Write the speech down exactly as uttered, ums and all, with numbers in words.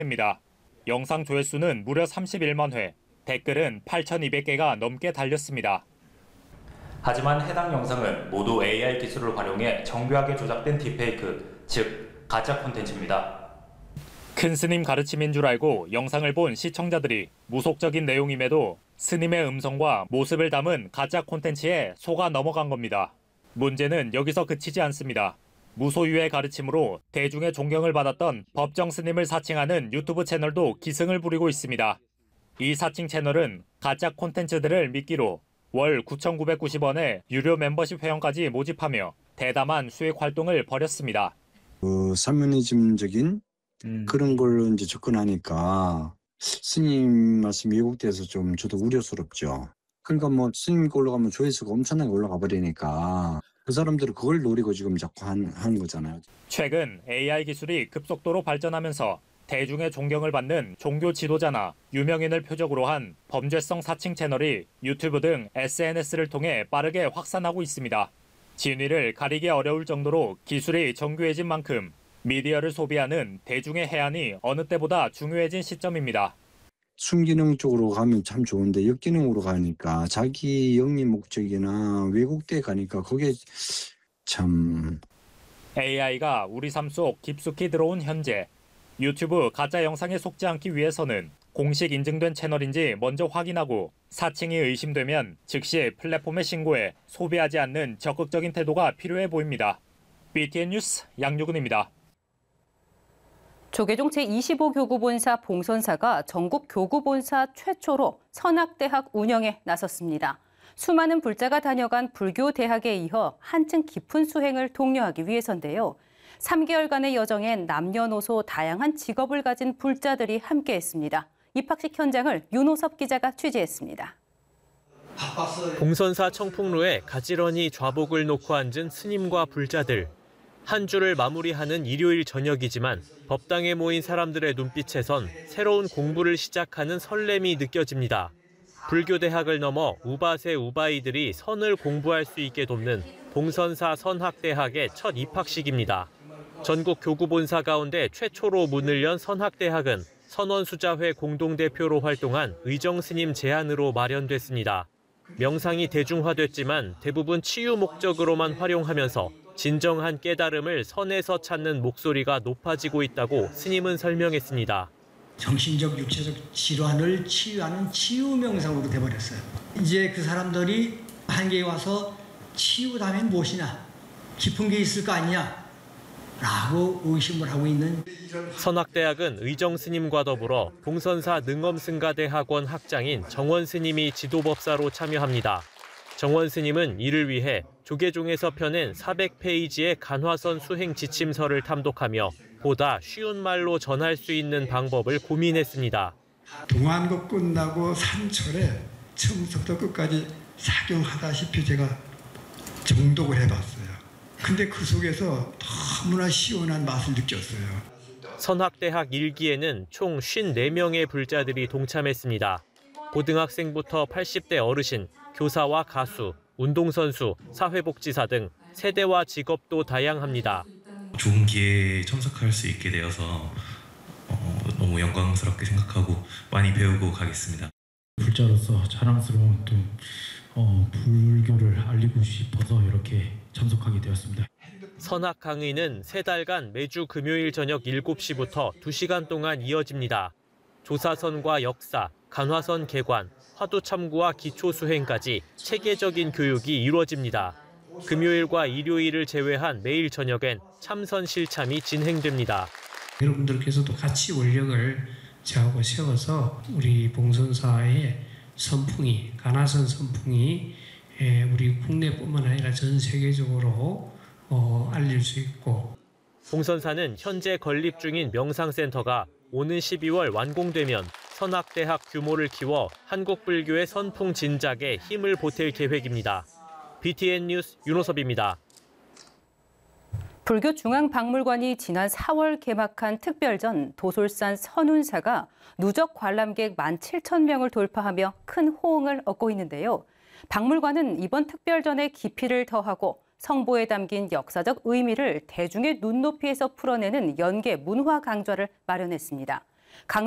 입니다. 영상 조회수는 무려 삼십일만 회, 댓글은 팔천이백 개가 넘게 달렸습니다. 하지만 해당 영상은 모두 에이아이 기술을 활용해 정교하게 조작된 딥페이크, 즉 가짜 콘텐츠입니다. 큰 스님 가르침인 줄 알고 영상을 본 시청자들이 무속적인 내용임에도 스님의 음성과 모습을 담은 가짜 콘텐츠에 속아 넘어간 겁니다. 문제는 여기서 그치지 않습니다. 무소유의 가르침으로 대중의 존경을 받았던 법정 스님을 사칭하는 유튜브 채널도 기승을 부리고 있습니다. 이 사칭 채널은 가짜 콘텐츠들을 미끼로 월 구천구백구십 원의 유료 멤버십 회원까지 모집하며 대담한 수익 활동을 벌였습니다. 그 사모니즘적인 음. 그런 걸로 이제 접근하니까 스님 말씀이 왜곡돼서 좀 저도 우려스럽죠. 그러니까 뭐 스님 걸로 가면 조회수가 엄청나게 올라가 버리니까 그 사람들은 그걸 노리고 지금 자꾸 한, 하는 거잖아요. 최근 에이아이 기술이 급속도로 발전하면서 대중의 존경을 받는 종교 지도자나 유명인을 표적으로 한 범죄성 사칭 채널이 유튜브 등 에스엔에스를 통해 빠르게 확산하고 있습니다. 진위를 가리기 어려울 정도로 기술이 정교해진 만큼 미디어를 소비하는 대중의 해안이 어느 때보다 중요해진 시점입니다. 순기능 쪽으로 가면 참 좋은데 역기능으로 가니까 자기 영리 목적이나 왜곡돼 가니까 그게 참... 에이아이가 우리 삶 속 깊숙이 들어온 현재, 유튜브 가짜 영상에 속지 않기 위해서는 공식 인증된 채널인지 먼저 확인하고 사칭이 의심되면 즉시 플랫폼에 신고해 소비하지 않는 적극적인 태도가 필요해 보입니다. 비티엔 뉴스 양유근입니다. 조계종 제이십오 교구본사 봉선사가 전국 교구본사 최초로 선학대학 운영에 나섰습니다. 수많은 불자가 다녀간 불교대학에 이어 한층 깊은 수행을 독려하기 위해서인데요. 삼 개월간의 여정엔 남녀노소 다양한 직업을 가진 불자들이 함께했습니다. 입학식 현장을 윤호섭 기자가 취재했습니다. 봉선사 청풍로에 가지런히 좌복을 놓고 앉은 스님과 불자들. 한 주를 마무리하는 일요일 저녁이지만 법당에 모인 사람들의 눈빛에선 새로운 공부를 시작하는 설렘이 느껴집니다. 불교대학을 넘어 우바세 우바이들이 선을 공부할 수 있게 돕는 봉선사 선학대학의 첫 입학식입니다. 전국 교구본사 가운데 최초로 문을 연 선학대학은 선원수자회 공동대표로 활동한 의정스님 제안으로 마련됐습니다. 명상이 대중화됐지만 대부분 치유 목적으로만 활용하면서 진정한 깨달음을 선에서 찾는 목소리가 높아지고 있다고 스님은 설명했습니다. 정신적, 육체적 질환을 치유하는 치유 명상으로 돼버렸어요. 이제 그 사람들이 한계에 와서 치유다면 무엇이냐, 깊은 게 있을 거 아니냐 라고 의심을 하고 있는. 선학대학은 의정 스님과 더불어 봉선사 능엄승가대학원 학장인 정원 스님이 지도법사로 참여합니다. 정원 스님은 이를 위해 조계종에서 펴낸 사백 페이지의 간화선 수행 지침서를 탐독하며 보다 쉬운 말로 전할 수 있는 방법을 고민했습니다. 동안거 끝나고 산철에 처음부터 끝까지 사경하다시피 제가 정독을 해봤어요. 근데 그 속에서 너무나 시원한 맛을 느꼈어요. 선학대학 일 기에는 총 오십사 명의 불자들이 동참했습니다. 고등학생부터 팔십 대 어르신, 교사와 가수, 운동선수, 사회복지사 등 세대와 직업도 다양합니다. 좋은 기회에 참석할 수 있게 되어서 어, 너무 영광스럽게 생각하고 많이 배우고 가겠습니다. 불자로서 자랑스러운 또 어, 불교를 알리고 싶어서 이렇게 참석하게 되었습니다. 선학 강의는 세 달간 매주 금요일 저녁 일곱 시부터 두 시간 동안 이어집니다. 조사선과 역사, 간화선 개관, 화두 참고와 기초 수행까지 체계적인 교육이 이루어집니다. 금요일과 일요일을 제외한 매일 저녁엔 참선 실참이 진행됩니다. 여러분들께서도 같이 원력을 저하고 세워서 우리 봉선사의 선풍이, 간화선 선풍이 우리 국내뿐만 아니라 전 세계적으로 어, 알릴 수 있고. 봉선사는 현재 건립 중인 명상센터가 오는 십이월 완공되면 선학대학 규모를 키워 한국 불교의 선풍 진작에 힘을 보탤 계획입니다. 비티엔 뉴스 윤호섭입니다. 불교중앙박물관이 지난 사월 개막한 특별전 도솔산 선운사가 누적 관람객 만 칠천 명을 돌파하며 큰 호응을 얻고 있는데요. 박물관은 이번 특별전에 깊이를 더하고 성보에 담긴 역사적 의미를 대중의 눈높이에서 풀어내는 연계 문화 강좌를 마련했습니다. 강